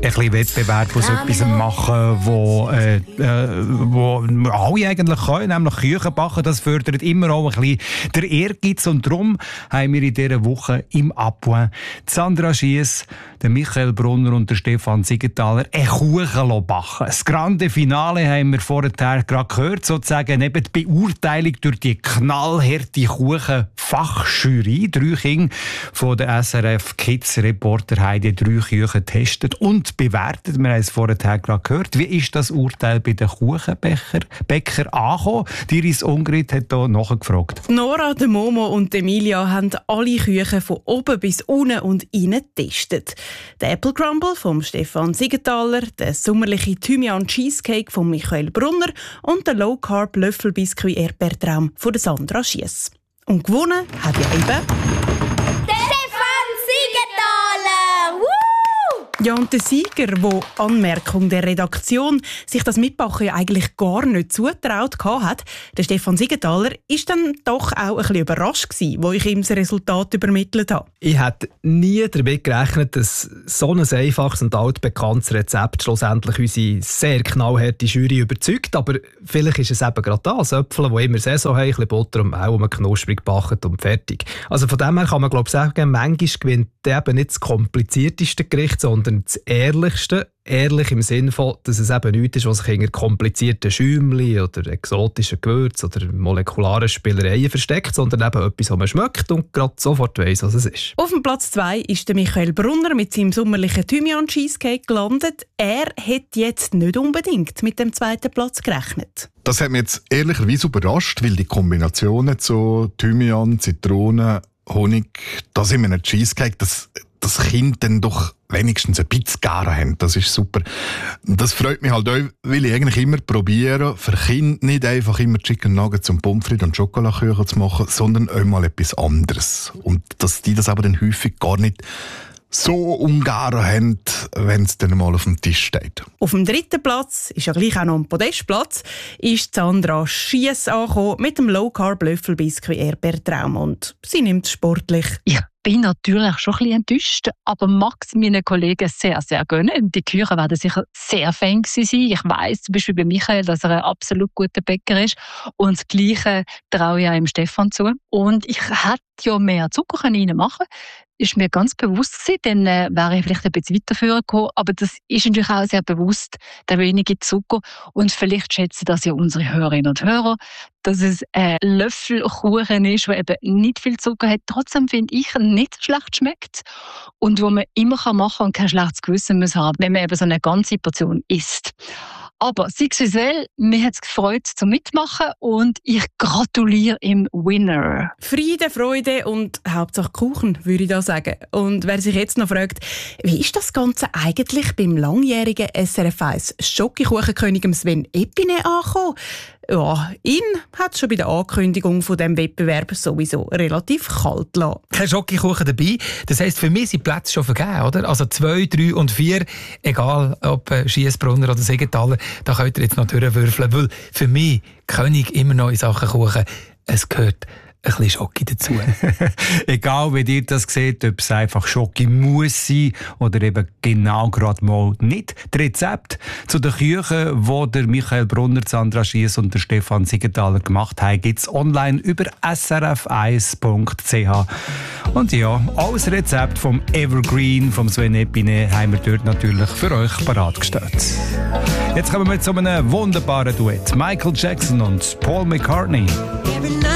bisschen Wettbewerb aus etwas machen, wo alle eigentlich können, nämlich Küchen backen. Das fördert immer auch ein bisschen der Ehrgeiz. Und darum haben wir in dieser Woche im Appoint Sandra Schiess, der Michael Brunner und der Stefan Siegenthaler einen Kuchen backen. Das grande Finale haben wir vorher gerade gehört, sozusagen eben die Beurteilung durch die knallharte Kuchenfachjury. 3 Kinder von der SRF Kids Reporter haben die 3 Küchen getestet und bewertet. Wir haben es vorher gerade gehört. Wie ist das Urteil bei den Kuchenbäcker angekommen? Iris Ungrid hat hier nachgefragt. Nora, Momo und Emilia haben alle Küchen von oben bis unten und innen getestet. Der Apple Crumble vom Stefan Siegenthaler, der sommerliche Thymian Cheesecake von Michael Brunner und der Low Carb Löffelbiskuit Erdbeertraum von Sandra Schiess. Und gewonnen hat ja eben Stefan Siegenthaler! Ja, und der Sieger, der Anmerkung der Redaktion sich das Mitbachen ja eigentlich gar nicht zutraut hat, der Stefan Siegenthaler, ist dann doch auch ein bisschen überrascht gewesen, als ich ihm das Resultat übermittelt habe. Ich hätte nie damit gerechnet, dass so ein einfaches und altbekanntes Rezept schlussendlich unsere sehr knallharte Jury überzeugt. Aber vielleicht ist es eben gerade das, Äpfel, die immer Saison haben, ein bisschen Butter und Mehl, und man knusprig backen und fertig. Also von dem her kann man, glaube ich, sagen, manchmal gewinnt eben nicht das komplizierteste Gericht, sondern das ehrlichste. Ehrlich im Sinne von, dass es eben nichts ist, was sich hinter komplizierten Schäumchen oder exotischen Gewürzen oder molekularen Spielereien versteckt, sondern eben etwas, was man schmeckt und gerade sofort weiss, was es ist. Auf dem Platz 2 ist der Michael Brunner mit seinem sommerlichen Thymian Cheesecake gelandet. Er hätte jetzt nicht unbedingt mit dem 2. Platz gerechnet. Das hat mich jetzt ehrlicherweise überrascht, weil die Kombinationen zu Thymian, Zitrone, Honig, das in einem Cheesecake, das Kind dann doch wenigstens ein bisschen garen haben. Das ist super. Das freut mich halt auch, weil ich eigentlich immer probiere, für Kinder nicht einfach immer Chicken Nuggets und Pommes frites und Schokolakuchen zu machen, sondern auch mal etwas anderes. Und dass die das aber dann häufig gar nicht so ungaren haben, wenn es dann mal auf dem Tisch steht. Auf dem 3. Platz, ist ja gleich auch noch ein Podestplatz, ist Sandra Schiess angekommen mit dem Low Carb Löffelbiskuit Erdbeertraum. Und sie nimmt es sportlich. Ja. Ich bin natürlich schon ein bisschen enttäuscht, aber mag es meinen Kollegen sehr, sehr gönnen. Die Küchen werden sicher sehr Fan sein. Ich weiss zum Beispiel bei Michael, dass er ein absolut guter Bäcker ist. Und das Gleiche traue ich auch dem Stefan zu. Und ich hätte ja mehr Zucker reinmachen können. Ist mir ganz bewusst gewesen, dann wäre ich vielleicht ein bisschen weiter gekommen. Aber das ist natürlich auch sehr bewusst, der wenige Zucker. Und vielleicht schätzen das ja unsere Hörerinnen und Hörer, dass es ein Löffelkuchen ist, der eben nicht viel Zucker hat. Trotzdem finde ich, nicht schlecht schmeckt. Und wo man immer machen kann und kein schlechtes Gewissen muss haben, wenn man eben so eine ganze Portion isst. Aber sei es wie soll, mir hat es gefreut zum Mitmachen und ich gratuliere im Winner. Friede, Freude und Hauptsache Kuchen, würde ich da sagen. Und wer sich jetzt noch fragt, wie ist das Ganze eigentlich beim langjährigen SRF 1 Schokokuchenkönig Sven Epine angekommen? Ja, ihn hat es schon bei der Ankündigung von diesem Wettbewerb sowieso relativ kalt gelassen. Kein Schokokuchen dabei. Das heisst, für mich sind die Plätze schon vergeben, oder? Also 2, 3 und 4, egal ob Schiess, Brunner oder Siegenthaler, da könnt ihr jetzt noch durchwürfeln, weil für mich König immer noch in Sachen Kuchen, es gehört ein bisschen Schoki dazu. Egal, wie ihr das seht, ob es einfach Schoki muss sein oder eben genau gerade mal nicht. Das Rezept zu den Küchen, die der Michael Brunner, Sandra Schiess und der Stefan Siegenthaler gemacht haben, gibt es online über srf1.ch. Und ja, alles Rezept vom Evergreen, vom Sven Epine, haben wir dort natürlich für euch bereitgestellt. Jetzt kommen wir zu einem wunderbaren Duett. Michael Jackson und Paul McCartney.